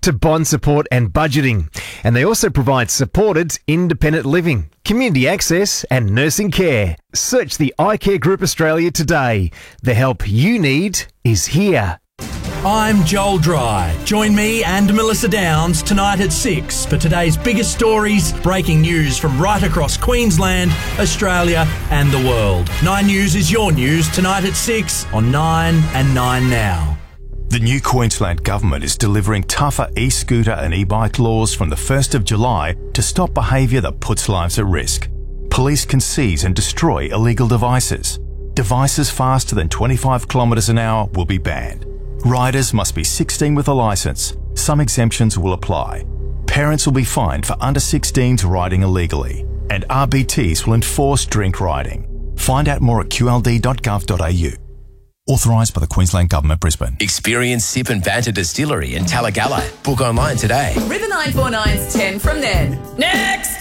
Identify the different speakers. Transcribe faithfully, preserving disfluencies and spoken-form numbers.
Speaker 1: to bond support and budgeting. And they also provide supported independent living, community access and nursing care. Search the iCare Group Australia today. The help you need is here.
Speaker 2: I'm Joel Dry. Join me and Melissa Downs tonight at six for today's biggest stories, breaking news from right across Queensland, Australia and the world. Nine News is your news tonight at six on Nine and Nine Now.
Speaker 3: The new Queensland Government is delivering tougher e-scooter and e-bike laws from the first of July to stop behaviour that puts lives at risk. Police can seize and destroy illegal devices. Devices faster than twenty-five kilometres an hour will be banned. Riders must be sixteen with a licence. Some exemptions will apply. Parents will be fined for under sixteens riding illegally. And R B Ts will enforce drink riding. Find out more at q l d dot gov dot a u. Authorised by the Queensland Government, Brisbane.
Speaker 4: Experience Sip and Banter Distillery in Talagalla. Book online today.
Speaker 5: River nine four nine's ten from then. Next!